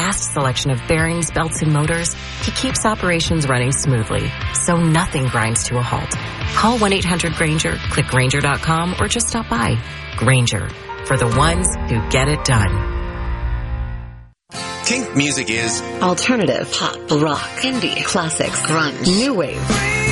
vast selection of bearings, belts, and motors, he keeps operations running smoothly, so nothing grinds to a halt. Call 1-800-GRAINGER, click Grainger.com, or just stop by. Grainger, for the ones who get it done. Kink music is alternative, pop, rock, indie, classics, grunge, new wave.